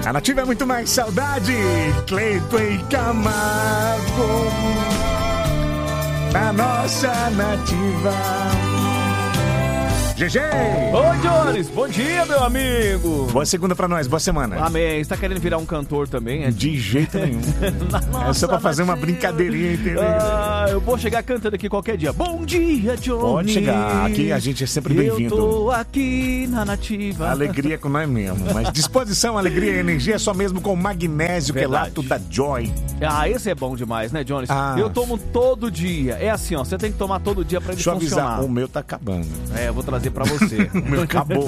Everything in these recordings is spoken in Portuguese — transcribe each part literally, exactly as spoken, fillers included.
A Nativa é muito mais saudade. Cleiton e Camargo. Na nossa Nativa. G G! Oi, Jones! Bom dia, meu amigo! Boa segunda pra nós, boa semana. Amém. Você tá querendo virar um cantor também? É? De jeito nenhum. É só pra fazer uma brincadeirinha, entendeu? Ah, eu vou chegar cantando aqui qualquer dia. Bom dia, Johnny! Pode chegar. Aqui a gente é sempre bem-vindo. Eu tô aqui na Nativa. Alegria com nós mesmo. Mas disposição, alegria e energia é só mesmo com o magnésio quelato da Joy. Ah, esse é bom demais, né, Jones? Ah. Eu tomo todo dia. É assim, ó. Você tem que tomar todo dia pra ele Deixa eu funcionar. avisar, o meu tá acabando. É, eu vou trazer pra você. O meu acabou.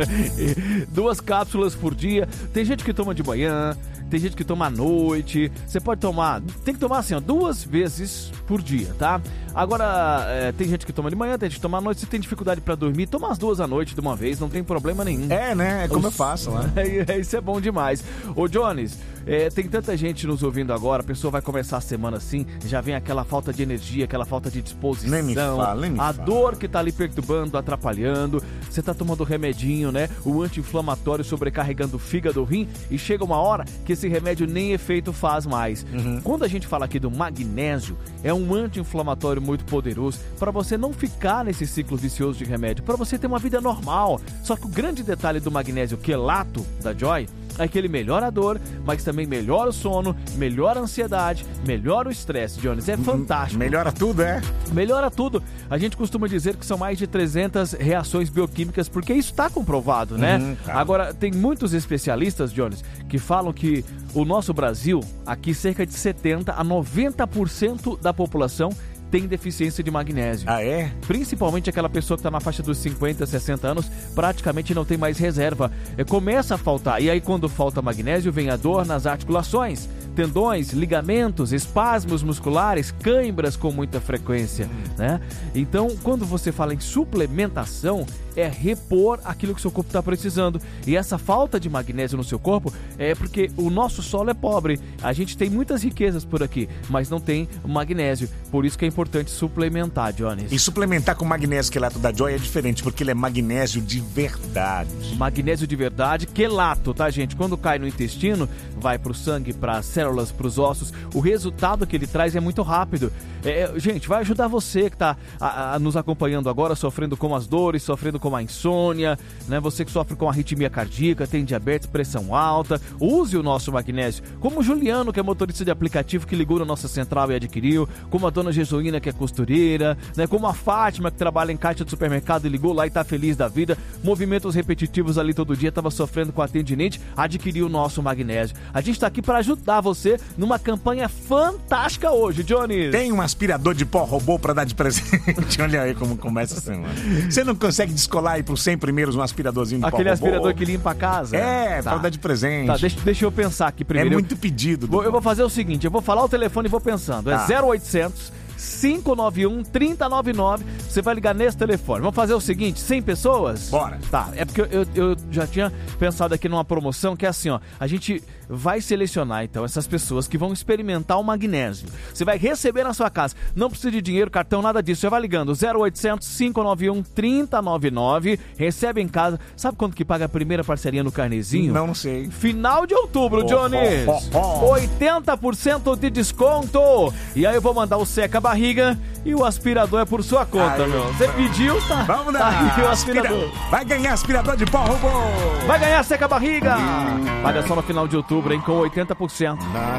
Duas cápsulas por dia. Tem gente que toma de manhã, tem gente que toma à noite. Você pode tomar, tem que tomar assim, ó, duas vezes por dia, tá? Agora, é, tem gente que toma de manhã, tem gente que toma à noite. Se tem dificuldade pra dormir, toma as duas à noite de uma vez, não tem problema nenhum. É, né? É como Os... eu faço lá. É, isso é bom demais. Ô, Jones, é, tem tanta gente nos ouvindo agora, a pessoa vai começar a semana assim, já vem aquela falta de energia, aquela falta de disposição. Nem me fala, nem me a fala. dor que tá ali perturbando, atrapalhando. Você tá tomando remedinho, né? O anti-inflamatório sobrecarregando o fígado, o rim, e chega uma hora que esse remédio nem efeito faz mais. Uhum. Quando a gente fala aqui do magnésio, é um anti-inflamatório muito poderoso para você não ficar nesse ciclo vicioso de remédio, para você ter uma vida normal. Só que o grande detalhe do magnésio quelato da Joy é que ele melhora a dor, mas também melhora o sono, melhora a ansiedade, melhora o estresse, Jones. É fantástico. Melhora tudo, é? Melhora tudo. A gente costuma dizer que são mais de trezentas reações bioquímicas, porque isso está comprovado, né? Uhum, tá. Agora, tem muitos especialistas, Jones, que falam que o nosso Brasil, aqui cerca de setenta a noventa por cento da população tem deficiência de magnésio. Ah, é? Principalmente aquela pessoa que está na faixa dos cinquenta, sessenta anos, praticamente não tem mais reserva. É, começa a faltar. E aí, quando falta magnésio, vem a dor nas articulações, tendões, ligamentos, espasmos musculares, cãibras com muita frequência, né? Então, quando você fala em suplementação, é repor aquilo que o seu corpo está precisando. E essa falta de magnésio no seu corpo é porque o nosso solo é pobre. A gente tem muitas riquezas por aqui, mas não tem magnésio. Por isso que é importante suplementar, Jones. E suplementar com magnésio quelato da Joy é diferente, porque ele é magnésio de verdade. Magnésio de verdade, quelato, tá, gente? Quando cai no intestino, vai pro sangue, pras células, pros ossos. O resultado que ele traz é muito rápido. É, gente, vai ajudar você que tá a, a, nos acompanhando agora, sofrendo com as dores, sofrendo com a insônia, né? Você que sofre com arritmia cardíaca, tem diabetes, pressão alta. Use o nosso magnésio. Como o Juliano, que é motorista de aplicativo, que ligou na nossa central e adquiriu. Como a dona Jesuína, que é costureira, né? Como a Fátima, que trabalha em caixa de supermercado e ligou lá e tá feliz da vida. Movimentos repetitivos ali todo dia, tava sofrendo com a tendinite, adquiriu o nosso magnésio. A gente tá aqui para ajudar você numa campanha fantástica hoje, Johnny. Tem um aspirador de pó robô pra dar de presente. Olha aí como começa a semana. Você não consegue descolar aí pros cem primeiros um aspiradorzinho de Aquele pó aspirador robô? que limpa a casa? É, tá. pra dar de presente. Tá, deixa, deixa eu pensar aqui primeiro. É muito pedido. Vou, eu vou fazer o seguinte, eu vou falar o telefone e vou pensando. Tá. É zero oitocentos, cinco nove um, três zero nove nove. Você vai ligar nesse telefone. Vamos fazer o seguinte, cem pessoas? Bora. Tá, é porque eu, eu já tinha pensado aqui numa promoção que é assim, ó. A gente vai selecionar, então, essas pessoas que vão experimentar o magnésio. Você vai receber na sua casa. Não precisa de dinheiro, cartão, nada disso. Você vai ligando zero oitocentos, cinco nove um, três zero nove nove. Recebe em casa. Sabe quanto que paga a primeira parceria no carnezinho? Não, não sei. Final de outubro, Oh, Jones. oh, oh, oh. oitenta por cento de desconto. E aí eu vou mandar o seca-barriga e o aspirador é por sua conta, Ai, meu. Você pediu, tá? Vamos tá dar. aí o aspirador. Aspira... Vai ganhar aspirador de pó robô. Vai ganhar seca-barriga. Paga só no final de outubro, hein, com oitenta por cento.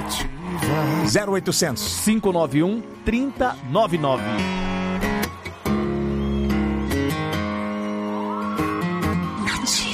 Nativa. zero oitocentos, cinco nove um, três zero nove nove. Nativa.